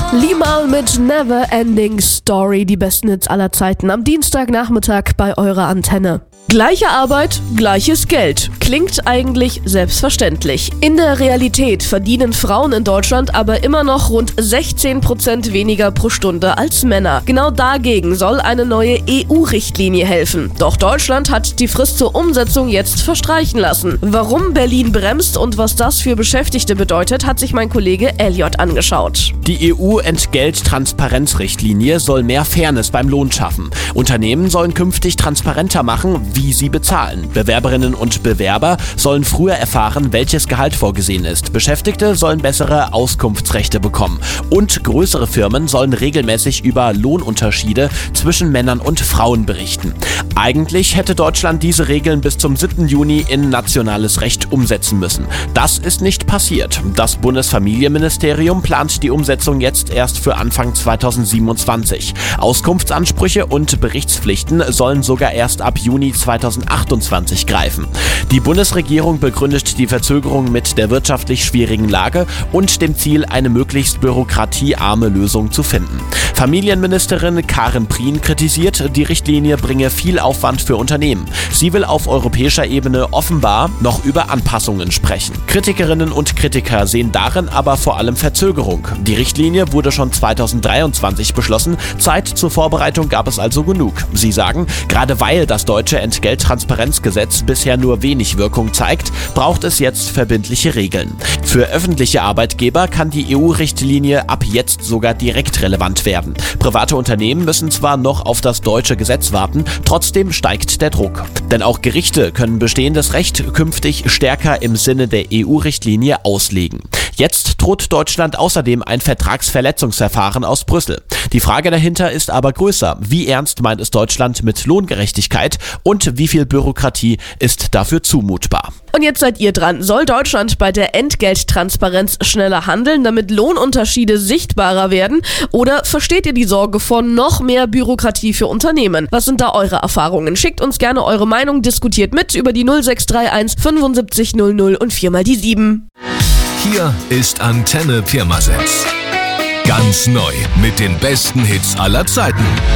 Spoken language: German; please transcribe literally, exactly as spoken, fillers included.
Limahl mit Never Ending Story, die besten Hits aller Zeiten am Dienstagnachmittag bei eurer Antenne. Gleiche Arbeit, gleiches Geld. Klingt eigentlich selbstverständlich. In der Realität verdienen Frauen in Deutschland aber immer noch rund sechzehn Prozent weniger pro Stunde als Männer. Genau dagegen soll eine neue E U-Richtlinie helfen. Doch Deutschland hat die Frist zur Umsetzung jetzt verstreichen lassen. Warum Berlin bremst und was das für Beschäftigte bedeutet, hat sich mein Kollege Elliot angeschaut. Die E U-Entgelttransparenzrichtlinie soll mehr Fairness beim Lohn schaffen. Unternehmen sollen künftig transparenter machen, wie sie bezahlen. Bewerberinnen und Bewerber sollen früher erfahren, welches Gehalt vorgesehen ist. Beschäftigte sollen bessere Auskunftsrechte bekommen. Und größere Firmen sollen regelmäßig über Lohnunterschiede zwischen Männern und Frauen berichten. Eigentlich hätte Deutschland diese Regeln bis zum siebten Juni in nationales Recht umsetzen müssen. Das ist nicht passiert. Das Bundesfamilienministerium plant die Umsetzung jetzt erst für Anfang zweitausendsiebenundzwanzig. Auskunftsansprüche und Berichtspflichten sollen sogar erst ab Juni zweitausendachtundzwanzig greifen. Die Bundesregierung begründet die Verzögerung mit der wirtschaftlich schwierigen Lage und dem Ziel, eine möglichst bürokratiearme Lösung zu finden. Familienministerin Karin Prien kritisiert, die Richtlinie bringe viel Aufwand für Unternehmen. Sie will auf europäischer Ebene offenbar noch über Anpassungen sprechen. Kritikerinnen und Kritiker sehen darin aber vor allem Verzögerung. Die Richtlinie wurde schon zweitausenddreiundzwanzig beschlossen. Zeit zur Vorbereitung gab es also genug. Sie sagen, gerade weil das deutsche Entgelttransparenzgesetz bisher nur wenig Wirkung zeigt, braucht es jetzt verbindliche Regeln. Für öffentliche Arbeitgeber kann die E U-Richtlinie ab jetzt sogar direkt relevant werden. Private Unternehmen müssen zwar noch auf das deutsche Gesetz warten, trotzdem steigt der Druck. Denn auch Gerichte können bestehendes Recht künftig stärker im Sinne der E U-Richtlinie auslegen. Jetzt droht Deutschland außerdem ein Vertragsverletzungsverfahren aus Brüssel. Die Frage dahinter ist aber größer. Wie ernst meint es Deutschland mit Lohngerechtigkeit und wie viel Bürokratie ist dafür zumutbar? Und jetzt seid ihr dran. Soll Deutschland bei der Entgelttransparenz schneller handeln, damit Lohnunterschiede sichtbarer werden? Oder versteht ihr die Sorge vor noch mehr Bürokratie für Unternehmen? Was sind da eure Erfahrungen? Schickt uns gerne eure Meinung, diskutiert mit über die null sechs drei eins fünfundsiebzig null null und viermal die sieben. Hier ist Antenne Pirmasens. Ganz neu mit den besten Hits aller Zeiten.